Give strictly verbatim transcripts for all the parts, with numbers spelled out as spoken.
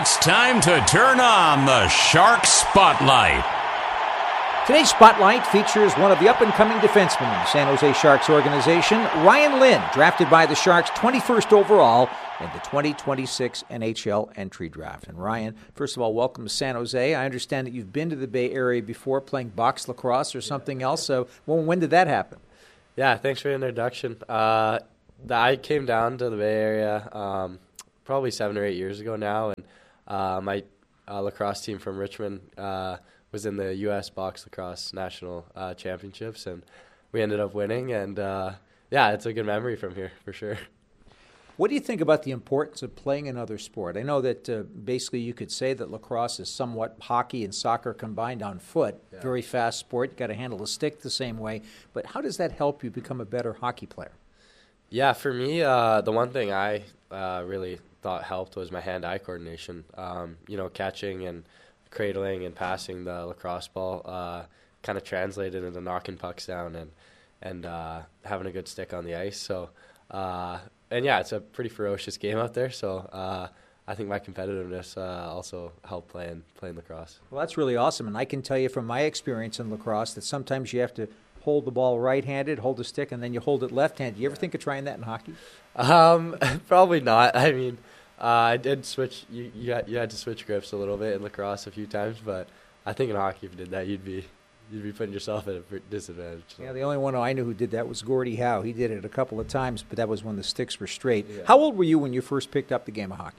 It's time to turn on the Shark Spotlight. Today's Spotlight features one of the up-and-coming defensemen in the San Jose Sharks organization, Ryan Lynn, drafted by the Sharks twenty-first overall in the twenty twenty-six N H L entry draft. And Ryan, first of all, welcome to San Jose. I understand that you've been to the Bay Area before playing box lacrosse or something else. So when, when did that happen? Yeah, thanks for the introduction. Uh, I came down to the Bay Area um, probably seven or eight years ago now, and uh, my uh, lacrosse team from Richmond uh, was in the U S Box Lacrosse National uh, Championships, and we ended up winning. And uh, yeah, it's a good memory from here for sure. What do you think about the importance of playing another sport? I know that uh, basically you could say that lacrosse is somewhat hockey and soccer combined on foot. Yeah. Very fast sport. You got to handle a stick the same way. But how does that help you become a better hockey player? Yeah, for me, uh, the one thing I uh, really thought helped was my hand-eye coordination. Um, you know, catching and cradling and passing the lacrosse ball uh, kind of translated into knocking pucks down and and uh, having a good stick on the ice. So, uh, and yeah, it's a pretty ferocious game out there. So uh, I think my competitiveness uh, also helped playing playing lacrosse. Well, that's really awesome, and I can tell you from my experience in lacrosse that sometimes you have to hold the ball right-handed, hold the stick, and then you hold it left-handed. You ever think of trying that in hockey? Um, probably not. I mean, uh, I did switch. You you had, you had to switch grips a little bit in lacrosse a few times, but I think in hockey, if you did that, you'd be you'd be putting yourself at a disadvantage. So. Yeah, the only one I knew who did that was Gordie Howe. He did it a couple of times, but that was when the sticks were straight. Yeah. How old were you when you first picked up the game of hockey?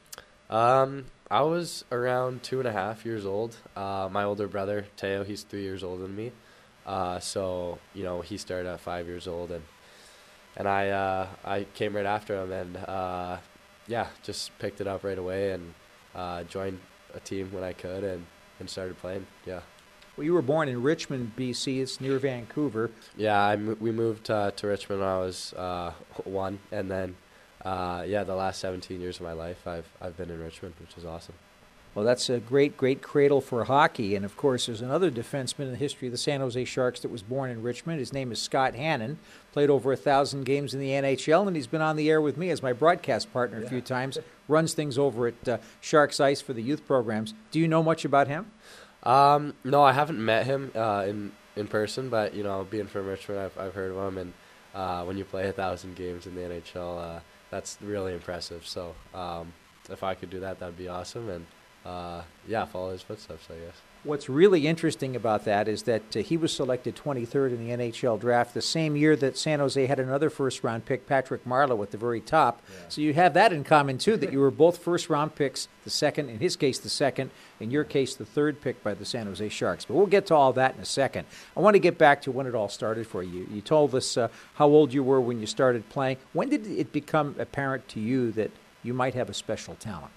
Um, I was around two and a half years old. Uh, my older brother Teo, he's three years older than me. Uh, so you know, he started at five years old, and and I uh, I came right after him, and uh, yeah, just picked it up right away and uh, joined a team when I could, and, and started playing. Yeah. Well, you were born in Richmond, B C. It's near Vancouver. Yeah, I mo- we moved uh, to Richmond when I was uh, one, and then uh, yeah, the last seventeen years of my life, I've I've been in Richmond, which is awesome. Well, that's a great, great cradle for hockey. And, of course, there's another defenseman in the history of the San Jose Sharks that was born in Richmond. His name is Scott Hannon, played over one thousand games in the N H L, and he's been on the air with me as my broadcast partner yeah. a few times, runs things over at uh, Sharks Ice for the youth programs. Do you know much about him? Um, no, I haven't met him uh, in, in person, but, you know, being from Richmond, I've, I've heard of him. And uh, when you play one thousand games in the N H L, uh, that's really impressive. So um, if I could do that, that would be awesome. And Uh, yeah, follow his footsteps, I guess. What's really interesting about that is that uh, he was selected twenty-third in the N H L draft the same year that San Jose had another first-round pick, Patrick Marleau, at the very top. Yeah. So you have that in common, too, that you were both first-round picks, the second, in his case, the second, in your case, the third pick by the San Jose Sharks. But we'll get to all that in a second. I want to get back to when it all started for you. You told us uh, how old you were when you started playing. When did it become apparent to you that you might have a special talent?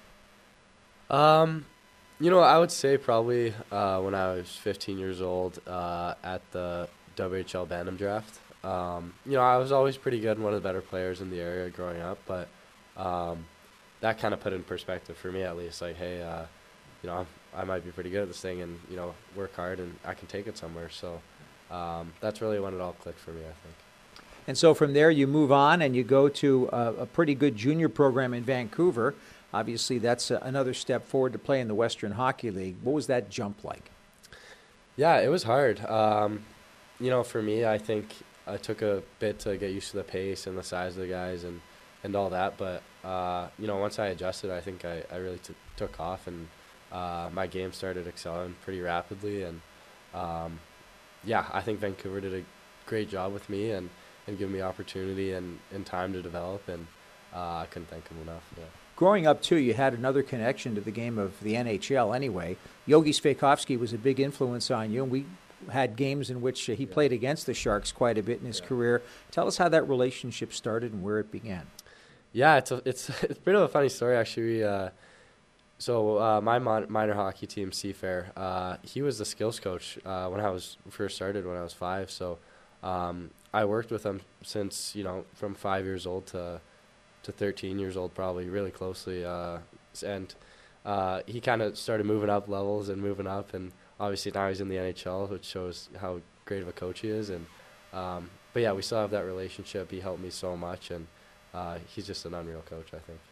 Um, you know, I would say probably uh, when I was fifteen years old uh, at the W H L Bantam draft. Um, you know, I was always pretty good and one of the better players in the area growing up, but um, that kind of put in perspective for me at least, like, hey, uh, you know, I might be pretty good at this thing and, you know, work hard and I can take it somewhere. So um, that's really when it all clicked for me, I think. And so from there you move on and you go to a, a pretty good junior program in Vancouver. Obviously, that's a, another step forward to play in the Western Hockey League. What was that jump like? Yeah, it was hard. Um, you know, for me, I think I took a bit to get used to the pace and the size of the guys and, and all that. But, uh, you know, once I adjusted, I think I, I really t- took off and uh, my game started excelling pretty rapidly. And, um, yeah, I think Vancouver did a great job with me and, and giving me opportunity and, and time to develop. And uh, I couldn't thank them enough. Yeah. Growing up, too, you had another connection to the game of the N H L anyway. Yogi Sveikovsky was a big influence on you, and we had games in which uh, he yeah. played against the Sharks quite a bit in his yeah. career. Tell us how that relationship started and where it began. Yeah, it's a, it's, it's a bit of a funny story, actually. Uh, so uh, my mon- minor hockey team, Seafair, uh, he was the skills coach uh, when I was first started when I was five. So um, I worked with him since, you know, from five years old to to thirteen years old, probably really closely. Uh, and uh, he kind of started moving up levels and moving up. And obviously now he's in the N H L, which shows how great of a coach he is. And um, but yeah, we still have that relationship. He helped me so much, and uh, he's just an unreal coach, I think.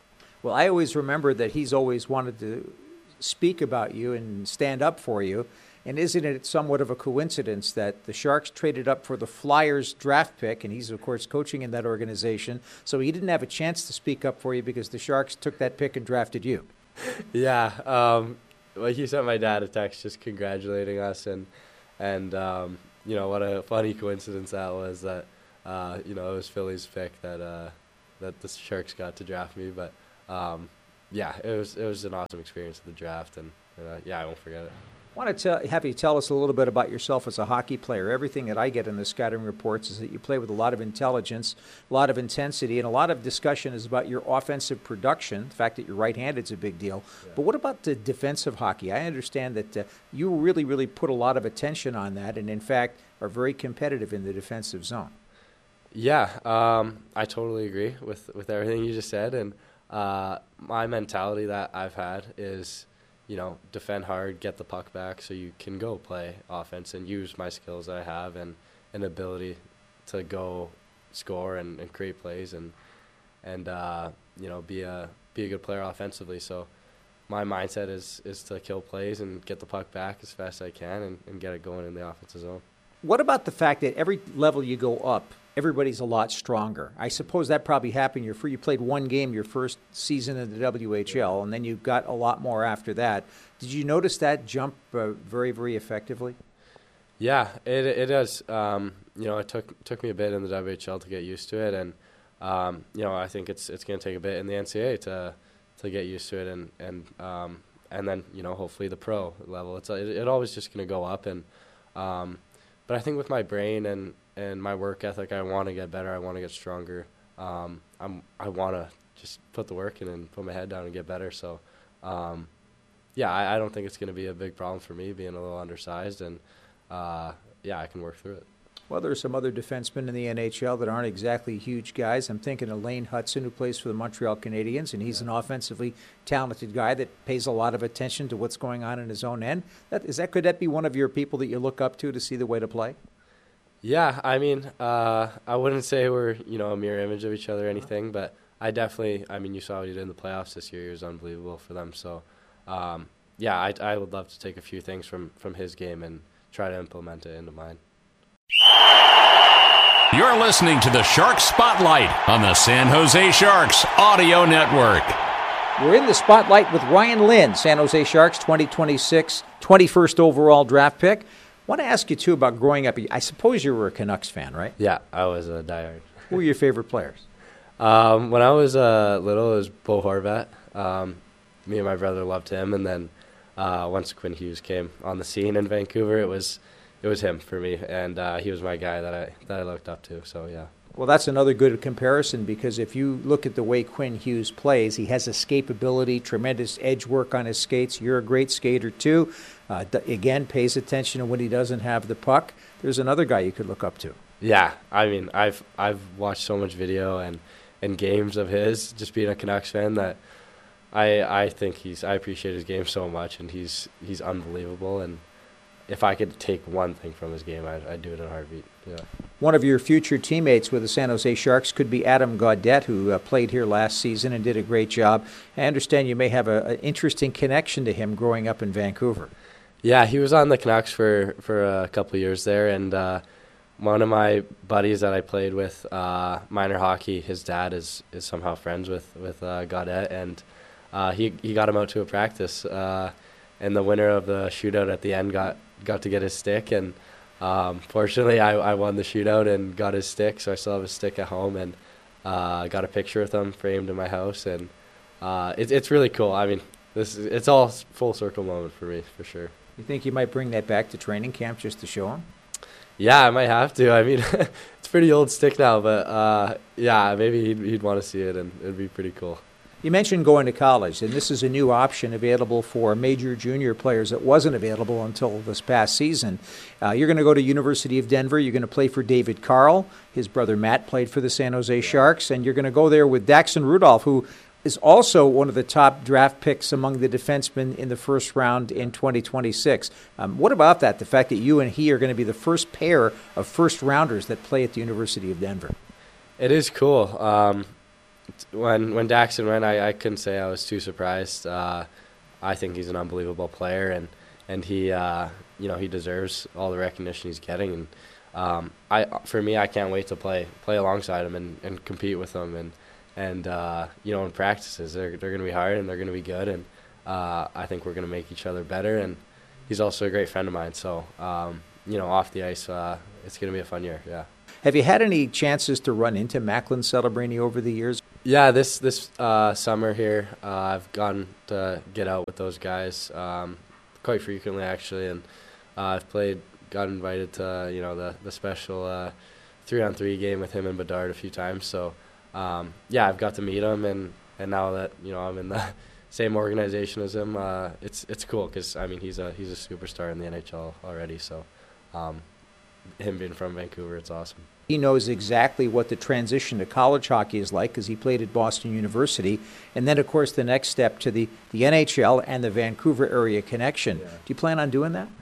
Well, I always remember that he's always wanted to speak about you and stand up for you. And isn't it somewhat of a coincidence that the Sharks traded up for the Flyers draft pick, and he's, of course, coaching in that organization, so he didn't have a chance to speak up for you because the Sharks took that pick and drafted you? Yeah. Um, well, he sent my dad a text just congratulating us, and, and um, you know, what a funny coincidence that was that, uh, you know, it was Philly's pick that uh, that the Sharks got to draft me. But, um, yeah, it was it was an awesome experience at the draft, and, uh, yeah, I won't forget it. I want to tell, have you tell us a little bit about yourself as a hockey player. Everything that I get in the scouting reports is that you play with a lot of intelligence, a lot of intensity, and a lot of discussion is about your offensive production. The fact that you're right-handed is a big deal. Yeah. But what about the defensive hockey? I understand that uh, you really, really put a lot of attention on that and, in fact, are very competitive in the defensive zone. Yeah, um, I totally agree with, with everything you just said. And uh, my mentality that I've had is, you know, defend hard, get the puck back so you can go play offense and use my skills that I have and an ability to go score and, and create plays and, and uh, you know, be a be a good player offensively. So my mindset is, is to kill plays and get the puck back as fast as I can and, and get it going in the offensive zone. What about the fact that every level you go up, everybody's a lot stronger? I suppose that probably happened. You're free. You played one game your first season in the W H L, and then you got a lot more after that. Did you notice that jump uh, very, very effectively? Yeah, it it does. Um, you know, it took took me a bit in the W H L to get used to it, and um, you know, I think it's it's going to take a bit in the N C A A to to get used to it, and and um, and then you know, hopefully the pro level. It's it, it always just going to go up, and um, but I think with my brain and and my work ethic, I want to get better. I want to get stronger. Um, I'm I want to just put the work in and put my head down and get better. So, um, yeah, I, I don't think it's going to be a big problem for me being a little undersized, and uh, yeah, I can work through it. Well, there are some other defensemen in the N H L that aren't exactly huge guys. I'm thinking of Lane Hudson, who plays for the Montreal Canadiens, and he's an offensively talented guy that pays a lot of attention to what's going on in his own end. That, is that could that be one of your people that you look up to to see the way to play? Yeah, I mean, uh, I wouldn't say we're, you know, a mirror image of each other or anything, but I definitely, I mean, you saw what he did in the playoffs this year. It was unbelievable for them. So, um, yeah, I, I would love to take a few things from, from his game and try to implement it into mine. You're listening to the Shark Spotlight on the San Jose Sharks Audio Network. We're in the spotlight with Ryan Lynn, San Jose Sharks twenty twenty-six, twenty-first overall draft pick. I want to ask you, too, about growing up. I suppose you were a Canucks fan, right? Yeah, I was a diehard. Who were your favorite players? Um, when I was uh, little, it was Bo Horvat. Um, me and my brother loved him, and then uh, once Quinn Hughes came on the scene in Vancouver, it was it was him for me, and uh, he was my guy that I that I looked up to. So yeah. Well, that's another good comparison because if you look at the way Quinn Hughes plays, he has escapability, tremendous edge work on his skates. You're a great skater, too. Uh, d- again, pays attention to when he doesn't have the puck. There's another guy you could look up to. Yeah, I mean, I've I've watched so much video and, and games of his, just being a Canucks fan, that I I think he's I appreciate his game so much, and he's he's unbelievable. And if I could take one thing from his game, I'd, I'd do it in a heartbeat. Yeah. One of your future teammates with the San Jose Sharks could be Adam Gaudette, who uh, played here last season and did a great job. I understand you may have an interesting connection to him growing up in Vancouver. Yeah, he was on the Canucks for, for a couple of years there, and uh, one of my buddies that I played with, uh, minor hockey, his dad is, is somehow friends with, with uh, Gaudette, and uh, he, he got him out to a practice, uh, and the winner of the shootout at the end got, got to get his stick, and um, fortunately I, I won the shootout and got his stick, so I still have his stick at home, and uh, got a picture with him framed in my house, and uh, it, it's really cool. I mean, this is, it's all full circle moment for me, for sure. You think you might bring that back to training camp just to show him? Yeah, I might have to. I mean, it's a pretty old stick now, but uh, yeah, maybe he'd, he'd want to see it, and it'd be pretty cool. You mentioned going to college, and this is a new option available for major junior players that wasn't available until this past season. Uh, you're going to go to University of Denver. You're going to play for David Carl. His brother Matt played for the San Jose Sharks, and you're going to go there with Daxon Rudolph, who is also one of the top draft picks among the defensemen in the first round in twenty twenty-six. Um, what about that, the fact that you and he are going to be the first pair of first-rounders that play at the University of Denver? It is cool. Um, when when Daxon went, I, I couldn't say I was too surprised. Uh, I think he's an unbelievable player, and and he uh, you know he deserves all the recognition he's getting. And um, I for me, I can't wait to play play alongside him and, and compete with him. And and uh, you know in practices, they're they're going to be hard and they're going to be good. And uh, I think we're going to make each other better. And he's also a great friend of mine. So um, you know off the ice, uh, it's going to be a fun year. Yeah. Have you had any chances to run into Macklin Celebrini over the years? Yeah, this this uh, summer here, uh, I've gotten to get out with those guys um, quite frequently, actually, and uh, I've played, got invited to you know the the special uh, three on three game with him and Bedard a few times. So um, yeah, I've got to meet him, and, and now that you know I'm in the same organization as him, uh, it's it's cool because I mean he's a he's a superstar in the N H L already. So um, him being from Vancouver, it's awesome. He knows exactly what the transition to college hockey is like because he played at Boston University. And then, of course, the next step to the, the N H L and the Vancouver area connection. Yeah. Do you plan on doing that?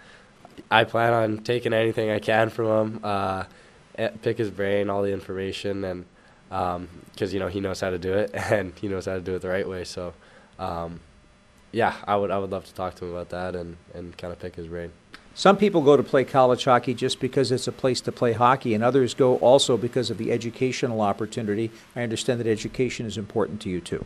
I plan on taking anything I can from him, uh, pick his brain, all the information, and because, um, you know, he knows how to do it, and he knows how to do it the right way. So, um, yeah, I would I would love to talk to him about that and, and kind of pick his brain. Some people go to play college hockey just because it's a place to play hockey, and others go also because of the educational opportunity. I understand that education is important to you, too.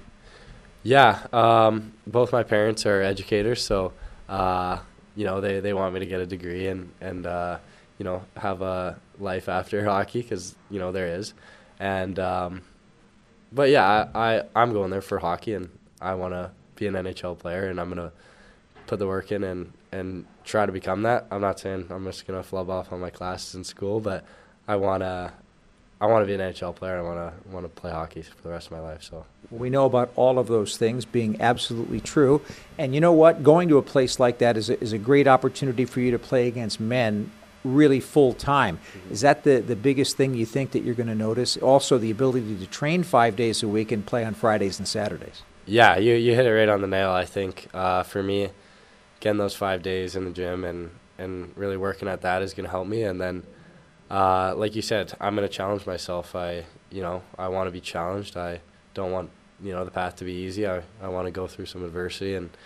Yeah, um, both my parents are educators, so, uh, you know, they, they want me to get a degree and, and uh, you know, have a life after hockey because, you know, there is. And, um, but, yeah, I, I, I'm going there for hockey, and I want to be an N H L player, and I'm going to put the work in and, and try to become that. I'm not saying I'm just going to flub off on my classes in school, but I want to I want to be an N H L player. I want to want to play hockey for the rest of my life. So we know about all of those things being absolutely true. And you know what? Going to a place like that is a, is a great opportunity for you to play against men really full time. Mm-hmm. Is that the, the biggest thing you think that you're going to notice? Also, the ability to train five days a week and play on Fridays and Saturdays. Yeah, you, you hit it right on the nail, I think. Uh, for me, getting those five days in the gym and, and really working at that is going to help me. And then, uh, like you said, I'm going to challenge myself. I, you know, I want to be challenged. I don't want, you know, the path to be easy. I, I want to go through some adversity. And,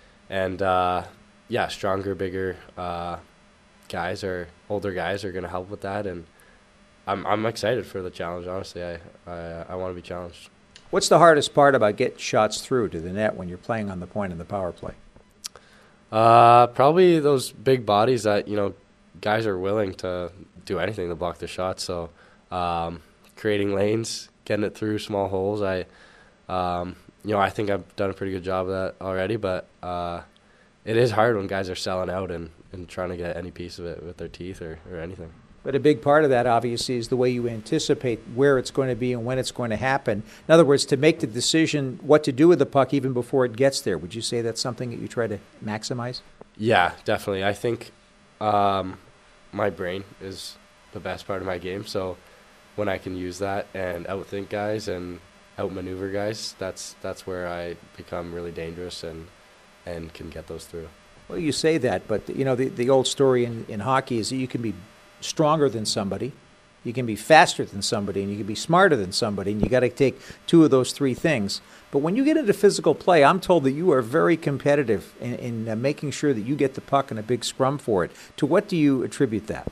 and uh, yeah, stronger, bigger uh, guys or older guys are going to help with that. And I'm I'm excited for the challenge, honestly. I, I, I want to be challenged. What's the hardest part about getting shots through to the net when you're playing on the point in the power play? Uh, probably those big bodies that, you know, guys are willing to do anything to block the shot. So, um, creating lanes, getting it through small holes. I, um, you know, I think I've done a pretty good job of that already, but, uh, it is hard when guys are selling out and, and trying to get any piece of it with their teeth or, or anything. But a big part of that, obviously, is the way you anticipate where it's going to be and when it's going to happen. In other words, to make the decision what to do with the puck even before it gets there. Would you say that's something that you try to maximize? Yeah, definitely. I think um, my brain is the best part of my game. So when I can use that and outthink guys and outmaneuver guys, that's that's where I become really dangerous and and can get those through. Well, you say that, but you know the the old story in, in hockey is that you can be stronger than somebody, you can be faster than somebody, and you can be smarter than somebody, and you got to take two of those three things. But when you get into physical play, I'm told that you are very competitive in, in uh, making sure that you get the puck in a big scrum for it. To what do you attribute that?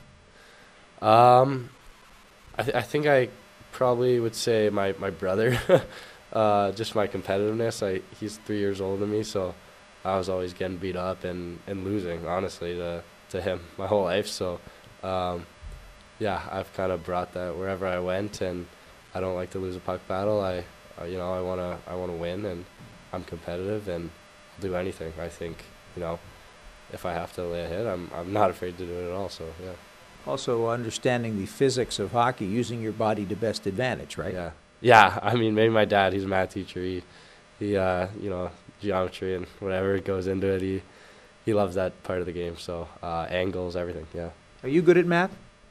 Um, I, th- I think I probably would say my, my brother, uh, just my competitiveness. I He's three years older than me, so I was always getting beat up and, and losing, honestly, to, to him my whole life. So Um, yeah, I've kind of brought that wherever I went, and I don't like to lose a puck battle. I, uh, you know, I wanna, I wanna win, and I'm competitive, and I'll do anything. I think, you know, if I have to lay a hit, I'm, I'm not afraid to do it at all. So yeah. Also, understanding the physics of hockey, using your body to best advantage, right? Yeah, yeah. I mean, maybe my dad, he's a math teacher. He, he, uh, you know, geometry and whatever goes into it. He, he loves that part of the game. So uh, angles, everything. Yeah. Are you good at math?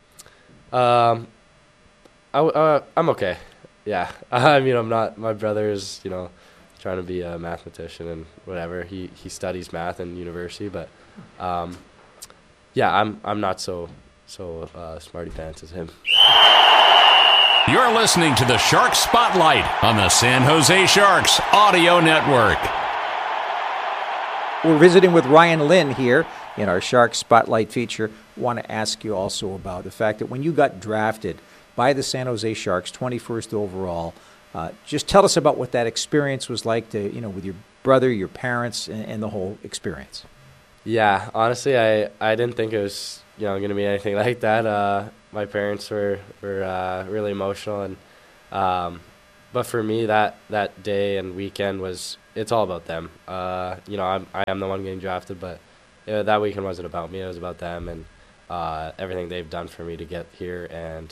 Um, I, uh, I'm okay. Yeah. I mean, I'm not, my brother is, you know, trying to be a mathematician and whatever. He, he studies math in university, but, um, yeah, I'm, I'm not so, so, uh, smarty pants as him. You're listening to the Shark Spotlight on the San Jose Sharks Audio Network. We're visiting with Ryan Lynn here in our Shark Spotlight feature. Want to ask you also about the fact that when you got drafted by the San Jose Sharks, twenty-first overall, uh, just tell us about what that experience was like to, you know, with your brother, your parents, and, and the whole experience. Yeah, honestly, I, I didn't think it was, you know, going to be anything like that. Uh, my parents were were uh, really emotional, and um, but for me, that that day and weekend was it's all about them. Uh, you know, I'm I am the one getting drafted, but you know, that weekend wasn't about me. It was about them and uh, everything they've done for me to get here. And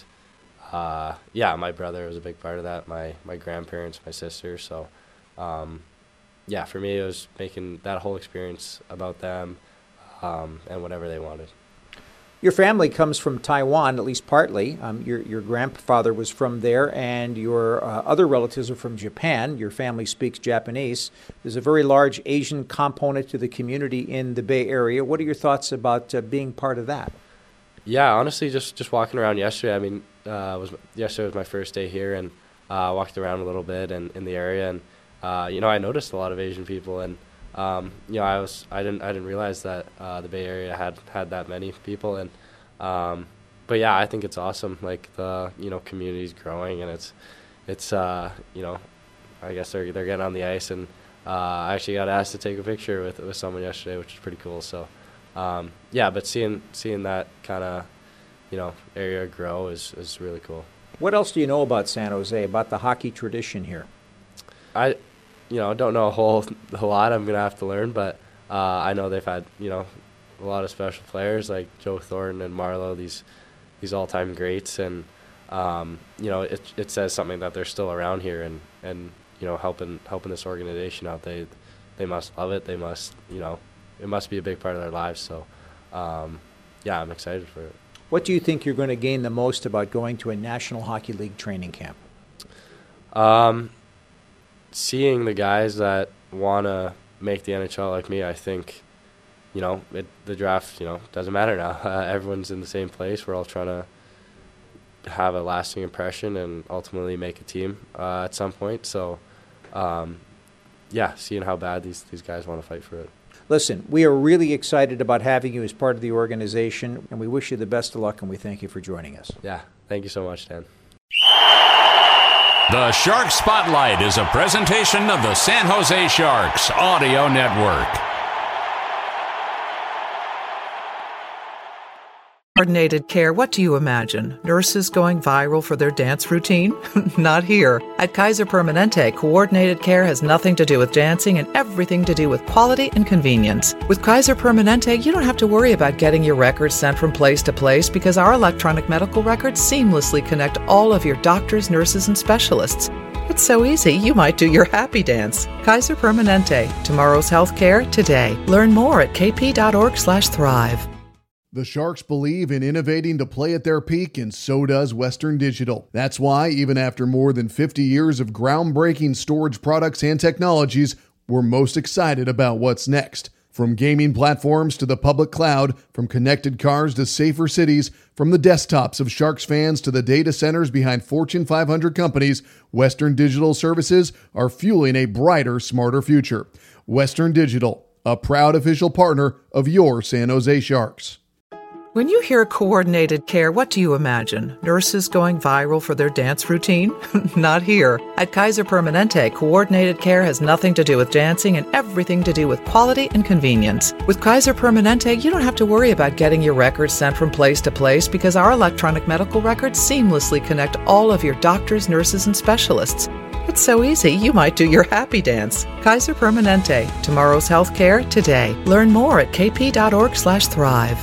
uh, yeah, my brother was a big part of that. My my grandparents, my sister. So um, yeah, for me, it was making that whole experience about them um, and whatever they wanted. Your family comes from Taiwan, at least partly. Um, your your grandfather was from there, and your uh, other relatives are from Japan. Your family speaks Japanese. There's a very large Asian component to the community in the Bay Area. What are your thoughts about uh, being part of that? Yeah, honestly, just, just walking around yesterday. I mean, uh, was yesterday was my first day here, and uh, walked around a little bit and in the area, and uh, you know, I noticed a lot of Asian people, and Um, you know, I was I didn't I didn't realize that uh, the Bay Area had, had that many people, and um, but yeah, I think it's awesome. Like the you know community's growing, and it's it's uh, you know, I guess they're they're getting on the ice, and uh, I actually got asked to take a picture with with someone yesterday, which is pretty cool. So um, yeah, but seeing seeing that kind of you know area grow is is really cool. What else do you know about San Jose, about the hockey tradition here? I. You know, don't know a whole a lot. I'm gonna have to learn, but uh, I know they've had you know a lot of special players like Joe Thornton and Marleau, these these all-time greats, and um, you know it it says something that they're still around here and, and you know helping helping this organization out. They they must love it. They must you know it must be a big part of their lives. So um, yeah, I'm excited for it. What do you think you're going to gain the most about going to a National Hockey League training camp? Um. Seeing the guys that want to make the N H L like me, I think, you know, it, the draft, you know, doesn't matter now. Uh, everyone's in the same place. We're all trying to have a lasting impression and ultimately make a team uh, at some point. So, um, yeah, seeing how bad these, these guys want to fight for it. Listen, we are really excited about having you as part of the organization, and we wish you the best of luck, and we thank you for joining us. Yeah, thank you so much, Dan. The Shark Spotlight is a presentation of the San Jose Sharks Audio Network. Coordinated care, what do you imagine? Nurses going viral for their dance routine? Not here. At Kaiser Permanente, coordinated care has nothing to do with dancing and everything to do with quality and convenience. With Kaiser Permanente, you don't have to worry about getting your records sent from place to place because our electronic medical records seamlessly connect all of your doctors, nurses, and specialists. It's so easy, you might do your happy dance. Kaiser Permanente, tomorrow's healthcare today. Learn more at kp.org slash thrive. The Sharks believe in innovating to play at their peak, and so does Western Digital. That's why, even after more than fifty years of groundbreaking storage products and technologies, we're most excited about what's next. From gaming platforms to the public cloud, from connected cars to safer cities, from the desktops of Sharks fans to the data centers behind Fortune five hundred companies, Western Digital services are fueling a brighter, smarter future. Western Digital, a proud official partner of your San Jose Sharks. When you hear coordinated care, what do you imagine? Nurses going viral for their dance routine? Not here. At Kaiser Permanente, coordinated care has nothing to do with dancing and everything to do with quality and convenience. With Kaiser Permanente, you don't have to worry about getting your records sent from place to place because our electronic medical records seamlessly connect all of your doctors, nurses, and specialists. It's so easy, you might do your happy dance. Kaiser Permanente, tomorrow's healthcare today. Learn more at kp.org slash thrive.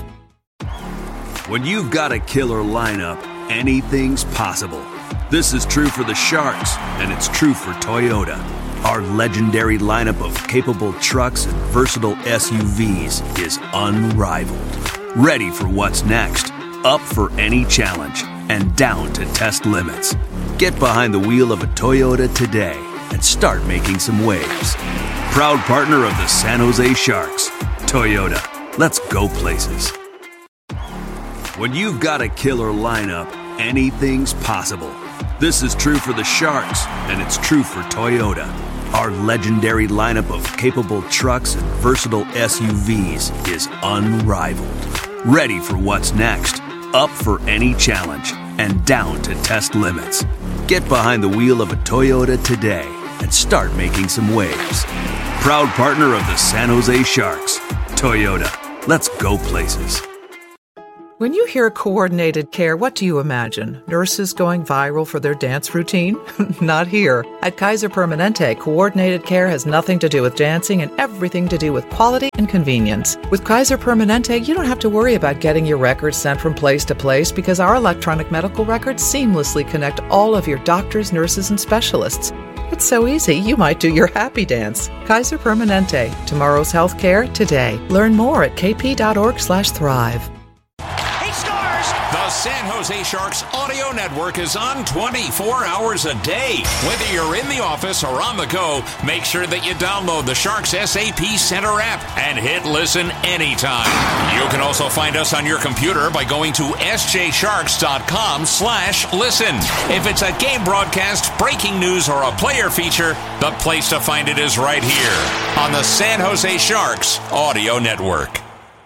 When you've got a killer lineup, anything's possible. This is true for the Sharks, and it's true for Toyota. Our legendary lineup of capable trucks and versatile S U Vs is unrivaled. Ready for what's next, up for any challenge, and down to test limits. Get behind the wheel of a Toyota today and start making some waves. Proud partner of the San Jose Sharks, Toyota. Let's go places. When you've got a killer lineup, anything's possible. This is true for the Sharks, and it's true for Toyota. Our legendary lineup of capable trucks and versatile S U Vs is unrivaled. Ready for what's next, up for any challenge, and down to test limits. Get behind the wheel of a Toyota today and start making some waves. Proud partner of the San Jose Sharks. Toyota, let's go places. When you hear coordinated care, what do you imagine? Nurses going viral for their dance routine? Not here. At Kaiser Permanente, coordinated care has nothing to do with dancing and everything to do with quality and convenience. With Kaiser Permanente, you don't have to worry about getting your records sent from place to place because our electronic medical records seamlessly connect all of your doctors, nurses, and specialists. It's so easy, you might do your happy dance. Kaiser Permanente. Tomorrow's healthcare today. Learn more at kp.org slash thrive. The San Jose Sharks Audio Network is on twenty-four hours a day. Whether you're in the office or on the go, make sure that you download the Sharks S A P Center app and hit listen anytime. You can also find us on your computer by going to sjsharks.com slash listen. If it's a game broadcast, breaking news, or a player feature, the place to find it is right here on the San Jose Sharks Audio Network.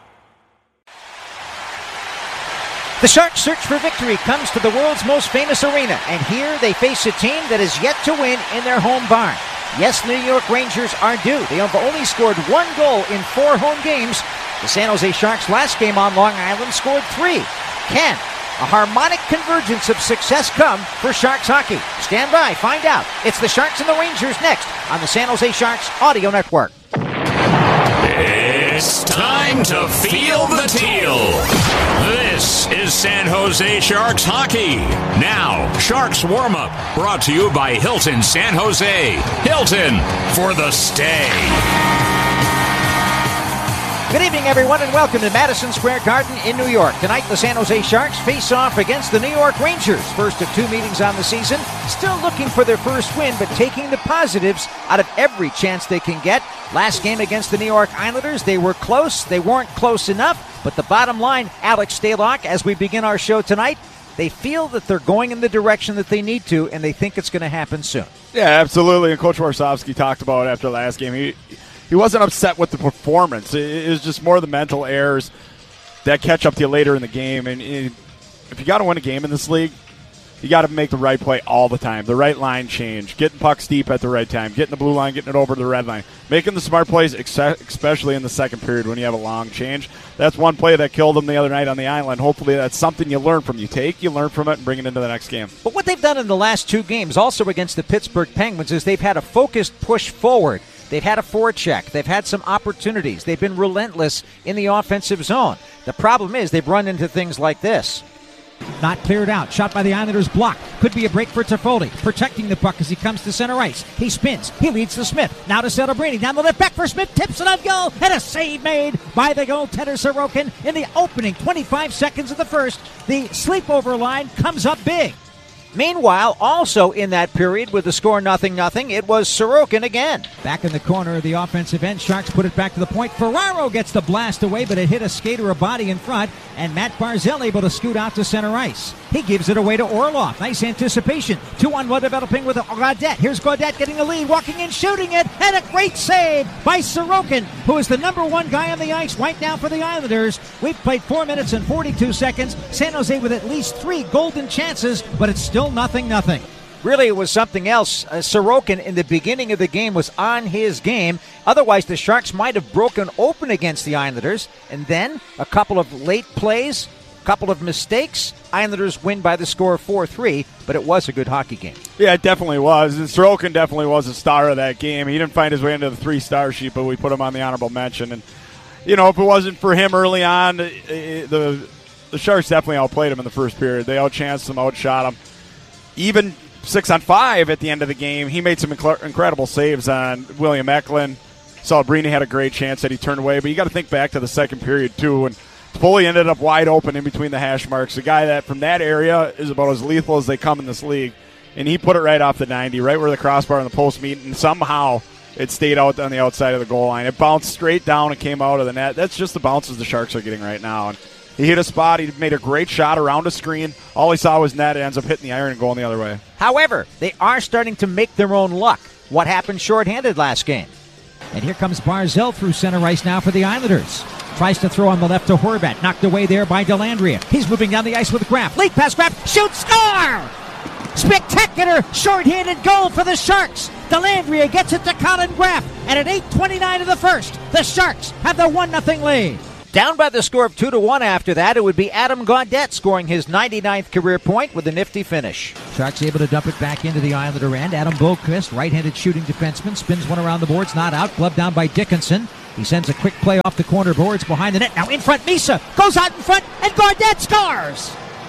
The Sharks' search for victory comes to the world's most famous arena, and here they face a team that is yet to win in their home barn. Yes, New York Rangers are due. They have only scored one goal in four home games. The San Jose Sharks' last game on Long Island scored three. Can a harmonic convergence of success come for Sharks hockey? Stand by, find out. It's the Sharks and the Rangers next on the San Jose Sharks Audio Network. It's time to feel the teal. This is San Jose Sharks hockey. Now, Sharks warm-up, brought to you by Hilton San Jose. Hilton for the stay. Good evening, everyone, and welcome to Madison Square Garden in New York. Tonight, the San Jose Sharks face off against the New York Rangers. First of two meetings on the season. Still looking for their first win, but taking the positives out of every chance they can get. Last game against the New York Islanders, they were close. They weren't close enough. But the bottom line, Alex Stalock, as we begin our show tonight, they feel that they're going in the direction that they need to, and they think it's going to happen soon. Yeah, absolutely. And Coach Warsofsky talked about it after the last game. He he wasn't upset with the performance. It, it was just more the mental errors that catch up to you later in the game. And it, if you got to win a game in this league, you got to make the right play all the time, the right line change, getting pucks deep at the right time, getting the blue line, getting it over to the red line, making the smart plays, especially in the second period when you have a long change. That's one play that killed them the other night on the island. Hopefully that's something you learn from. You take, you learn from it, and bring it into the next game. But what they've done in the last two games, also against the Pittsburgh Penguins, is they've had a focused push forward. They've had a forecheck. They've had some opportunities. They've been relentless in the offensive zone. The problem is they've run into things like this. Not cleared out. Shot by the Islanders. Blocked. Could be a break for Toffoli. Protecting the puck as he comes to center ice. He spins. He leads to Smith. Now to Celebrini. Down the left back for Smith. Tips it on goal. And a save made by the goaltender Sorokin in the opening twenty-five seconds of the first. The sleepover line comes up big. Meanwhile, also in that period with the score nothing nothing, it was Sorokin again. Back in the corner of the offensive end, Sharks put it back to the point. Ferraro gets the blast away, but it hit a skater, a body in front, and Matt Barzal able to scoot out to center ice. He gives it away to Orlov. Nice anticipation. Two on one developing with Gaudette. Here's Gaudette getting the lead, walking in, shooting it, and a great save by Sorokin, who is the number one guy on the ice right now for the Islanders. We've played four minutes and forty-two seconds. San Jose with at least three golden chances, but it's still nothing, nothing. Really, it was something else. Uh, Sorokin in the beginning of the game was on his game. Otherwise, the Sharks might have broken open against the Islanders. And then a couple of late plays, a couple of mistakes. Islanders win by the score of four three, but it was a good hockey game. Yeah, it definitely was. And Sorokin definitely was a star of that game. He didn't find his way into the three-star sheet, but we put him on the honorable mention. And, you know, if it wasn't for him early on, the the, the Sharks definitely outplayed him in the first period. They outchanced him, outshot him. Even six on five at the end of the game, he made some inc- incredible saves on William Eklund. Celebrini had a great chance that he turned away, but you got to think back to the second period too, when Toffoli ended up wide open in between the hash marks. A guy that from that area is about as lethal as they come in this league, and he put it right off the ninety, right where the crossbar and the post meet, and somehow it stayed out on the outside of the goal line. It bounced straight down and came out of the net. That's just the bounces the Sharks are getting right now. And He hit a spot. He made a great shot around a screen. All he saw was net. It ends up hitting the iron and going the other way. However, they are starting to make their own luck. What happened shorthanded last game? And here comes Barzell through center ice now for the Islanders. Tries to throw on the left to Horvat. Knocked away there by Dellandrea. He's moving down the ice with Graff. Late pass, Graff. Shoots, score! Spectacular short-handed goal for the Sharks. Dellandrea gets it to Colin Graff. And at eight twenty-nine of the first, the Sharks have the one nothing lead. Down by the score of two to one after that, it would be Adam Gaudette scoring his ninety-ninth career point with a nifty finish. Sharks able to dump it back into the Islander end. Adam Boqvist, right-handed shooting defenseman, spins one around the boards, not out. Glove down by Dickinson. He sends a quick play off the corner boards behind the net. Now in front, Misa goes out in front, and Gaudette scores!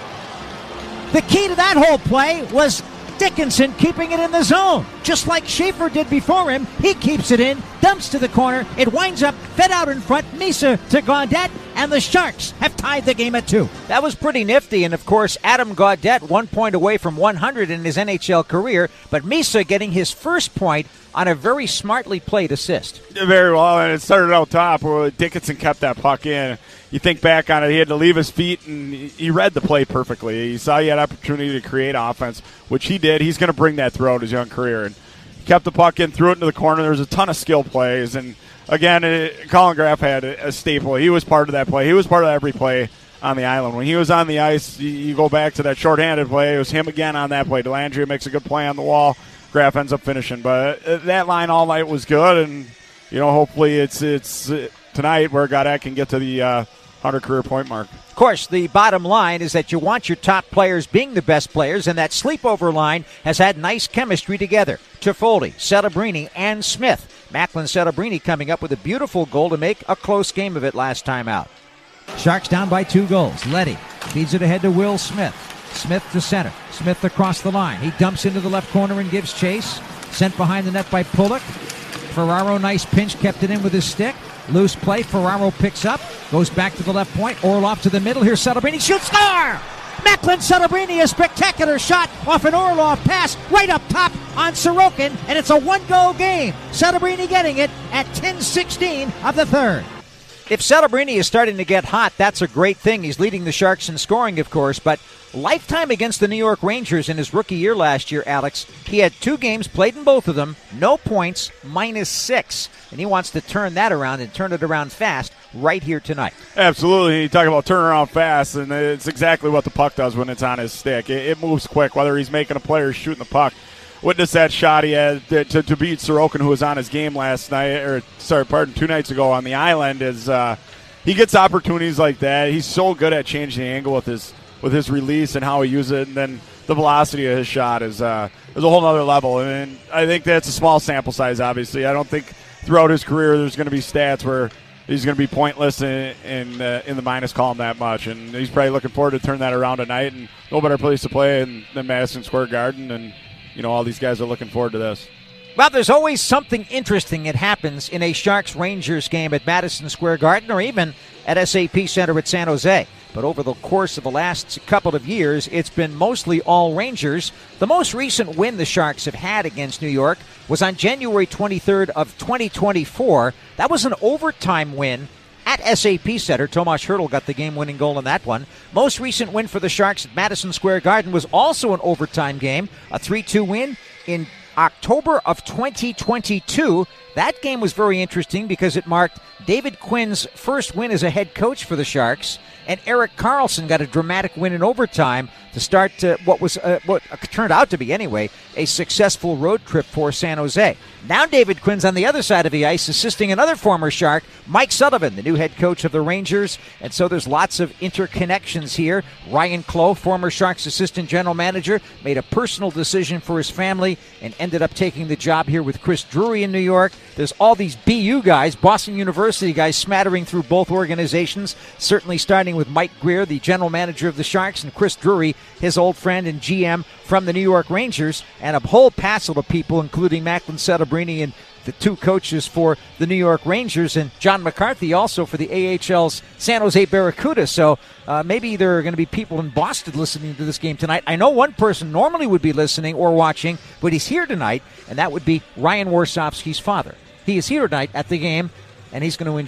The key to that whole play was Dickinson keeping it in the zone. Just like Schaefer did before him, he keeps it in, dumps to the corner, it winds up fed out in front, Misa to Gaudette, and the Sharks have tied the game at two. That was pretty nifty, and of course, Adam Gaudette one point away from one hundred in his N H L career, but Misa getting his first point on a very smartly played assist. Very well, and it started out top where Dickinson kept that puck in. You think back on it, he had to leave his feet, and he read the play perfectly. He saw he had opportunity to create offense, which he did. He's going to bring that throughout his young career. And he kept the puck in, threw it into the corner. There was a ton of skill plays. And, again, it, Colin Graff had a, a staple. He was part of that play. He was part of every play on the island. When he was on the ice, you, you go back to that shorthanded play. It was him again on that play. Dellandrea makes a good play on the wall. Graff ends up finishing. But that line all night was good, and, you know, hopefully it's it's uh, tonight where Gaudette can get to the uh, one hundred career point mark. Of course, the bottom line is that you want your top players being the best players, and that sleepover line has had nice chemistry together. Toffoli, Celebrini, and Smith. Macklin Celebrini coming up with a beautiful goal to make a close game of it last time out. Sharks down by two goals. Leddy feeds it ahead to Will Smith. Smith to center. Smith across the line. He dumps into the left corner and gives chase. Sent behind the net by Pulock. Ferraro, nice pinch, kept it in with his stick. Loose play. Ferraro picks up. Goes back to the left point. Orlov to the middle. Here's Celebrini. Shoots. Score! Macklin Celebrini, a spectacular shot off an Orlov pass right up top on Sorokin, and it's a one-goal game. Celebrini getting it at ten sixteen of the third. If Celebrini is starting to get hot, that's a great thing. He's leading the Sharks in scoring, of course, but lifetime against the New York Rangers in his rookie year last year, Alex, he had two games, played in both of them, no points, minus six. And he wants to turn that around and turn it around fast right here tonight. Absolutely. You talk about turning around fast, and it's exactly what the puck does when it's on his stick. It, it moves quick, whether he's making a play or shooting the puck. Witness that shot he had to, to, to beat Sorokin, who was on his game last night, or sorry, pardon, two nights ago on the island. Is uh, he gets opportunities like that. He's so good at changing the angle with his with his release and how he uses it, and then the velocity of his shot is uh, is a whole other level. And I think that's a small sample size. Obviously, I don't think throughout his career there's going to be stats where he's going to be pointless in in, uh, in the minus column that much. And he's probably looking forward to turn that around tonight. And no better place to play in, than Madison Square Garden. And you know, all these guys are looking forward to this. Well, there's always something interesting that happens in a Sharks-Rangers game at Madison Square Garden or even at S A P Center at San Jose. But over the course of the last couple of years, it's been mostly all Rangers. The most recent win the Sharks have had against New York was on January twenty-third of twenty twenty-four. That was an overtime win at S A P Center. Tomas Hertl got the game-winning goal in that one. Most recent win for the Sharks at Madison Square Garden was also an overtime game, a three two win in October of twenty twenty-two. That game was very interesting because it marked David Quinn's first win as a head coach for the Sharks, and Erik Karlsson got a dramatic win in overtime to start uh, what was uh, what turned out to be, anyway, a successful road trip for San Jose. Now David Quinn's on the other side of the ice assisting another former Shark, Mike Sullivan, the new head coach of the Rangers, and so there's lots of interconnections here. Ryan Clough, former Sharks assistant general manager, made a personal decision for his family and ended up taking the job here with Chris Drury in New York. There's all these B U guys, Boston University guys, smattering through both organizations, certainly starting with Mike Greer, the general manager of the Sharks, and Chris Drury, his old friend and G M from the New York Rangers, and a whole passel of people, including Macklin Celebrini and the two coaches for the New York Rangers, and John McCarthy also for the A H L's San Jose Barracuda. So uh, maybe there are going to be people in Boston listening to this game tonight. I know one person normally would be listening or watching, but he's here tonight, and that would be Ryan Warsofsky's father. He is here tonight at the game, and he's going to enjoy it.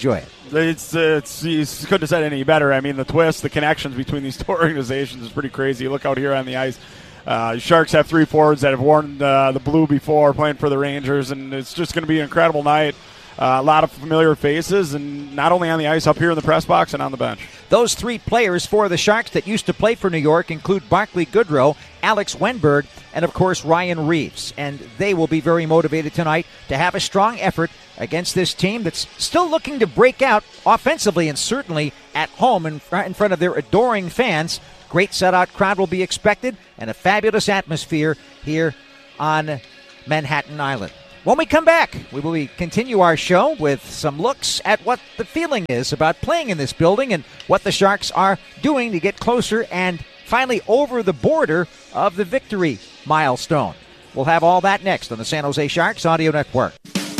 It's, it's you couldn't have said any better. I mean, the twist, the connections between these two organizations is pretty crazy. You look out here on the ice. Uh, Sharks have three forwards that have worn uh, the blue before, playing for the Rangers, and it's just going to be an incredible night. Uh, a lot of familiar faces, and not only on the ice, up here in the press box and on the bench. Those three players for the Sharks that used to play for New York include Barclay Goodrow, Alex Wenberg, and, of course, Ryan Reeves. And they will be very motivated tonight to have a strong effort against this team that's still looking to break out offensively and certainly at home in front of their adoring fans. Great sellout crowd will be expected and a fabulous atmosphere here on Manhattan Island. When we come back, we will continue our show with some looks at what the feeling is about playing in this building and what the Sharks are doing to get closer and finally over the border of the victory milestone. We'll have all that next on the San Jose Sharks Audio Network.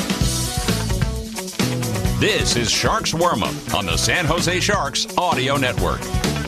This is Sharks Warm-Up on the San Jose Sharks Audio Network.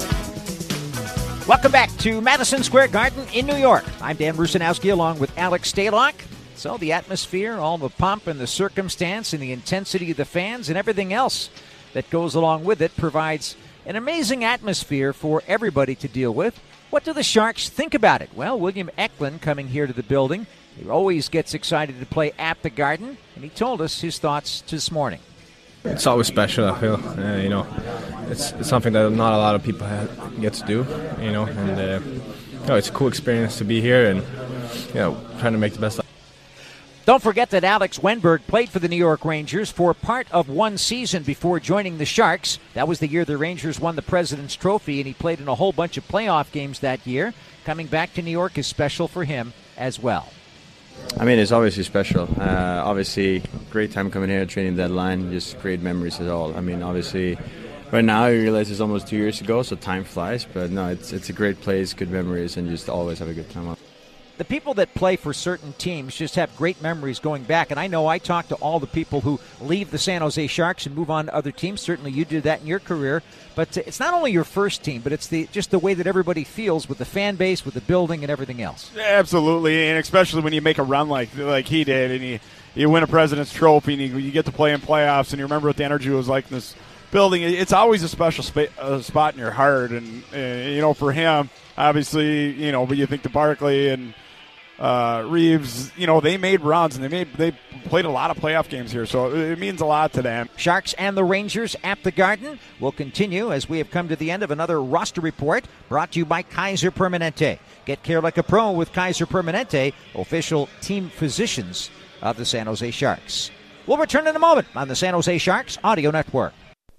Welcome back to Madison Square Garden in New York. I'm Dan Rusanowski along with Alex Stalock. So the atmosphere, all the pomp and the circumstance and the intensity of the fans and everything else that goes along with it provides an amazing atmosphere for everybody to deal with. What do the Sharks think about it? Well, William Eklund coming here to the building, he always gets excited to play at the Garden, and he told us his thoughts this morning. It's always special, I feel. Uh, you know, it's, it's something that not a lot of people have, get to do, you know, and uh, you know, it's a cool experience to be here and, you know, trying to make the best of it. Don't forget that Alex Wenberg played for the New York Rangers for part of one season before joining the Sharks. That was the year the Rangers won the President's Trophy, and he played in a whole bunch of playoff games that year. Coming back to New York is special for him as well. I mean, it's obviously special. Uh, obviously, great time coming here, training deadline, just great memories at all. I mean, obviously, right now I realize it's almost two years ago, so time flies. But no, it's it's a great place, good memories, and just always have a good time. The people that play for certain teams just have great memories going back. And I know I talk to all the people who leave the San Jose Sharks and move on to other teams. Certainly you did that in your career. But it's not only your first team, but it's the just the way that everybody feels with the fan base, with the building, and everything else. Absolutely, and especially when you make a run like like he did, and you, you win a President's Trophy, and you, you get to play in playoffs, and you remember what the energy was like in this building. It's always a special spa- uh, spot in your heart. And, uh, you know, for him, obviously, you know, but you think to Barclay and Uh, Reeves, you know, they made runs and they made they played a lot of playoff games here, so it means a lot to them. Sharks and the Rangers at the Garden will continue as we have come to the end of another roster report brought to you by Kaiser Permanente. Get care like a pro with Kaiser Permanente, official team physicians of the San Jose Sharks. We'll return in a moment on the San Jose Sharks Audio Network.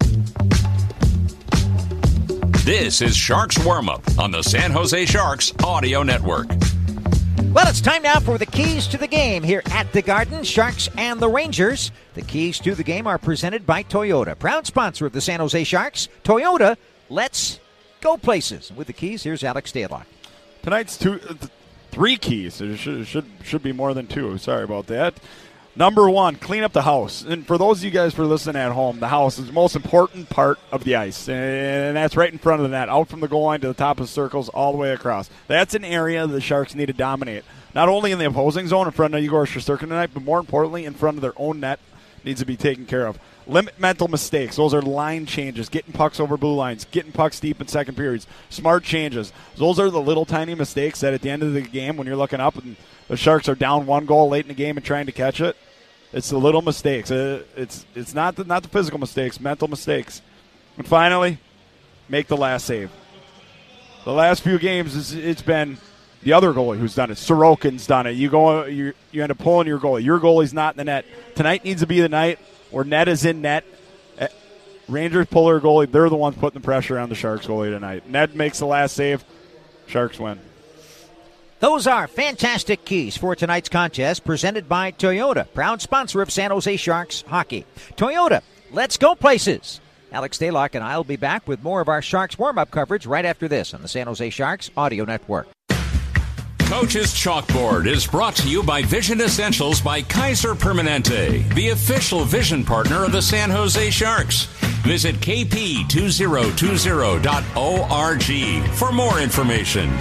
This is Sharks Warm-Up on the San Jose Sharks Audio Network. Well, it's time now for the keys to the game here at the Garden, Sharks and the Rangers. The keys to the game are presented by Toyota, proud sponsor of the San Jose Sharks. Toyota, let's go places. With the keys, here's Alex Stalock. Tonight's two, th- three keys. It should, should should be more than two. Sorry about that. Number one, clean up the house. And for those of you guys who are listening at home, the house is the most important part of the ice. And that's right in front of the net, out from the goal line to the top of the circles, all the way across. That's an area the Sharks need to dominate. Not only in the opposing zone in front of Igor Shesterkin tonight, but more importantly, in front of their own net needs to be taken care of. Limit mental mistakes. Those are line changes, getting pucks over blue lines, getting pucks deep in second periods, smart changes. Those are the little tiny mistakes that at the end of the game when you're looking up and the Sharks are down one goal late in the game and trying to catch it, it's the little mistakes. It's it's not the, not the physical mistakes, mental mistakes. And finally, make the last save. The last few games, it's been the other goalie who's done it. Sorokin's done it. You go, you you end up pulling your goalie. Your goalie's not in the net. Tonight needs to be the night where net is in net. Rangers pull their goalie. They're the ones putting the pressure on the Sharks goalie tonight. Ned makes the last save. Sharks win. Those are fantastic keys for tonight's contest presented by Toyota, proud sponsor of San Jose Sharks hockey. Toyota, let's go places. Alex Stalock and I will be back with more of our Sharks warm-up coverage right after this on the San Jose Sharks Audio Network. Coach's Chalkboard is brought to you by Vision Essentials by Kaiser Permanente, the official vision partner of the San Jose Sharks. Visit k p two thousand twenty dot org for more information.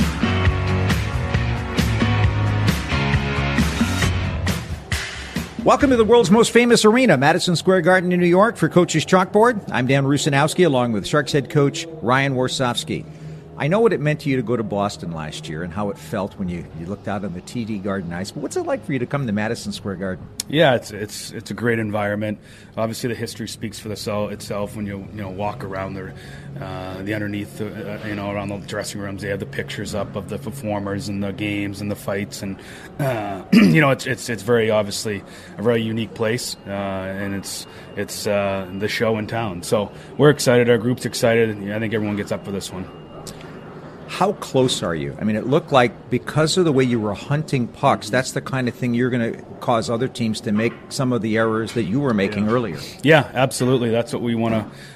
Welcome to the world's most famous arena, Madison Square Garden in New York, for Coach's Chalkboard. I'm Dan Rusanowski, along with Sharks head coach Ryan Warsofsky. I know what it meant to you to go to Boston last year and how it felt when you, you looked out on the T D Garden ice. But what's it like for you to come to Madison Square Garden? Yeah, it's it's it's a great environment. Obviously, the history speaks for the itself when you you know walk around the uh, the underneath uh, you know around the dressing rooms. They have the pictures up of the performers and the games and the fights, and uh, you know it's it's it's very obviously a very unique place, uh, and it's it's uh, the show in town. So we're excited. Our group's excited. I think everyone gets up for this one. How close are you? I mean, it looked like because of the way you were hunting pucks, that's the kind of thing you're going to cause other teams to make some of the errors that you were making yeah. earlier. Yeah, absolutely. That's what we want to